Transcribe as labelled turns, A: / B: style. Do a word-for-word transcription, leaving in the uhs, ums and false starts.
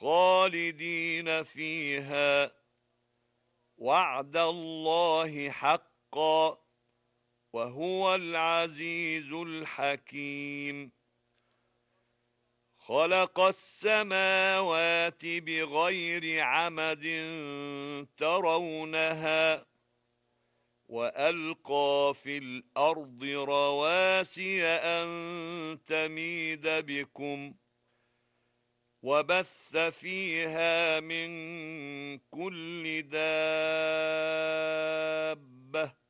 A: خالدين فيها وعد الله حقا وهو العزيز الحكيم. خلق السماوات بغير عمد ترونها وألقى في الأرض رواسي أن تميد بكم وبث فيها من كل دابة